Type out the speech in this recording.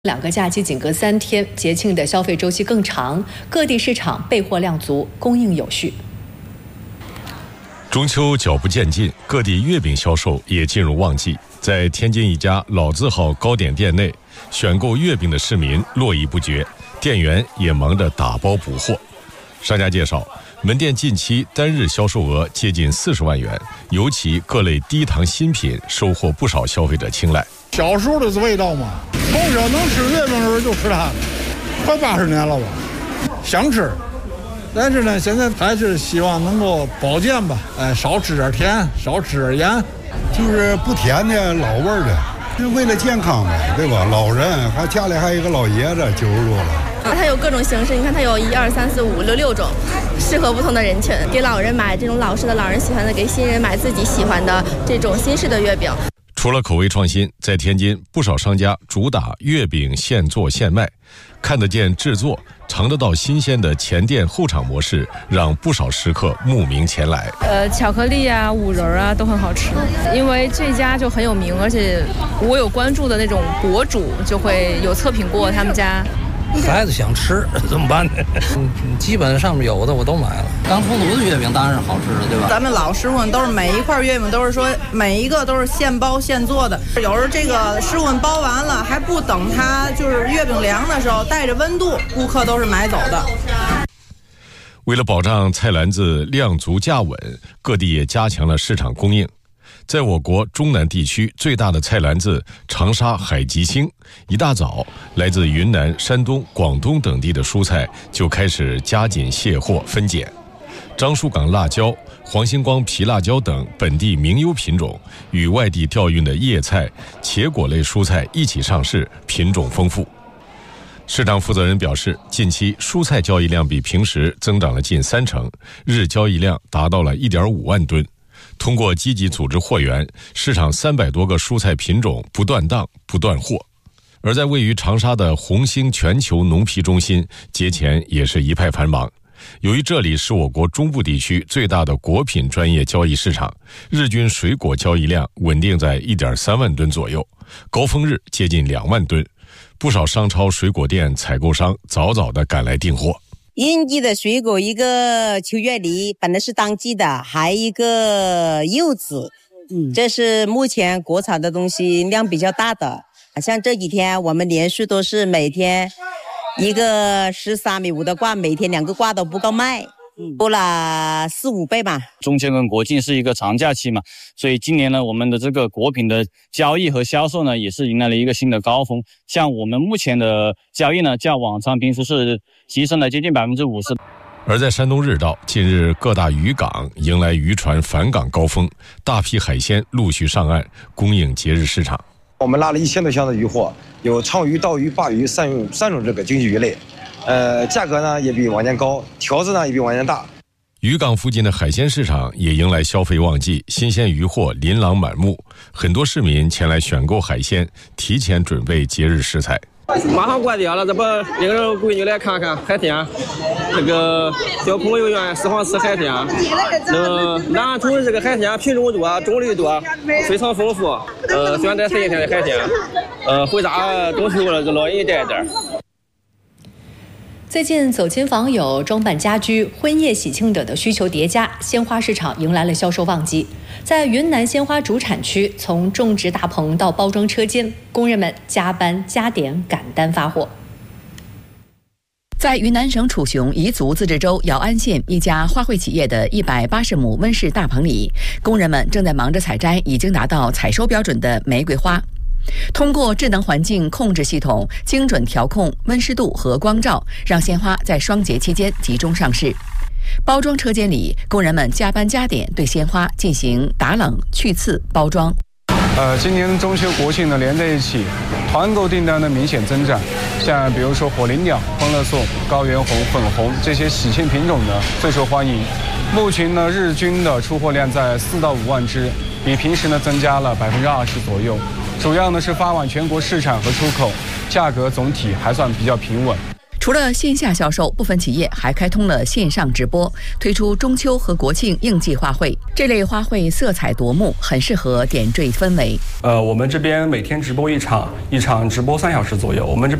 2个假期仅隔3天，节庆的消费周期更长，各地市场备货量足，供应有序。 中秋脚步渐近，各地月饼销售也进入旺季。在天津一家老字号糕点店内，选购月饼的市民络绎不绝，店员也忙着打包补货。商家介绍，门店近期单日销售额接近40万元，尤其各类低糖新品收获不少消费者青睐。 小时候的味道嘛，从小能吃月饼的时候就吃它，快80年了吧，想吃，但是呢，现在还是希望能够保健吧，少吃点甜，少吃点盐， 就是不甜的老味儿的，是为了健康呗，对吧？老人还家里还有一个老爷子90多了。 它有各种形式，你看它有1、2、3、4、5、6种，适合不同的人群。给老人买这种老式的老人喜欢的，给新人买自己喜欢的这种新式的月饼。 除了口味创新，在天津不少商家主打月饼现做现卖，看得见制作，尝得到新鲜的前店后厂模式，让不少食客慕名前来。 巧克力啊、五仁啊都很好吃，因为这家就很有名，而且我有关注的那种博主就会有测评过他们家。 孩子想吃怎么办呢？基本上有的我都买了。刚出炉的月饼当然是好吃的，对吧？ 咱们老师傅们都是每一块月饼都是说每一个都是现包现做的，有时候这个师傅们包完了还不等它就是月饼凉的时候，带着温度，顾客都是买走的。 为了保障菜篮子量足价稳，各地也加强了市场供应。在我国中南地区最大的菜篮子长沙海吉星，一大早，来自云南、山东、广东等地的蔬菜就开始加紧卸货分拣。樟树港辣椒、黄星光皮辣椒等本地名优品种，与外地调运的叶菜、茄果类蔬菜一起上市，品种丰富。市场负责人表示，近期蔬菜交易量比平时增长了近30%，日交易量达到了1.5万吨。通过积极组织货源，市场300多个蔬菜品种不断档不断货。而在位于长沙的红星全球农批中心，节前也是一派繁忙。由于这里是我国中部地区最大的果品专业交易市场，日均水果交易量稳定在1.3万吨左右，高峰日接近2万吨。不少商超水果店采购商早早地赶来订货。 应季的水果，一个秋月梨本来是当季的，还一个柚子，这是目前国产的东西量比较大的。像这几天我们连续都是每天一个13.5米的挂，每天2个挂都不够卖，多了4、5倍吧。 中秋跟国庆是一个长假期嘛，所以今年呢，我们的这个果品的交易和销售呢，也是迎来了一个新的高峰。像我们目前的交易呢，较往常平时是提升了接近50%。 而在山东日照，近日各大渔港迎来渔船返港高峰，大批海鲜陆续上岸，供应节日市场。 我们拉了1000多箱的渔货，有鲳鱼、刀鱼、鲅鱼3种这个经济鱼类，价格呢也比往年高，条子呢也比往年大。 渔港附近的海鲜市场也迎来消费旺季，新鲜鱼货琳琅满目，很多市民前来选购海鲜，提前准备节日食材。 马上关店了，这不领着闺女来看看海鲜，这个小朋友愿意喜欢吃海鲜，南通的这个海鲜品种多，种类多，非常丰富，选择新鲜的海鲜，回家中秋了就乐意带点。 最近走亲访友、装扮家居、婚宴喜庆等的需求叠加，鲜花市场迎来了销售旺季。在云南鲜花主产区，从种植大棚到包装车间，工人们加班加点赶单发货。 在云南省楚雄彝族自治州瑶安县一家花卉企业的180亩温室大棚里，工人们正在忙着采摘已经达到采收标准的玫瑰花。通过智能环境控制系统，精准调控温湿度和光照，让鲜花在双节期间集中上市。包装车间里，工人们加班加点对鲜花进行打冷、去刺、包装。 今年中秋国庆呢连在一起，团购订单的明显增长。像比如说火灵鸟、欢乐颂、高原红、粉红这些喜庆品种呢最受欢迎。目前呢日均的出货量在4到5万只，比平时呢增加了20%左右。主要呢是发往全国市场和出口，价格总体还算比较平稳。 除了线下销售，部分企业还开通了线上直播，推出中秋和国庆应季花卉。这类花卉色彩夺目，很适合点缀氛围。 我们这边每天直播一场直播3小时左右。我们这边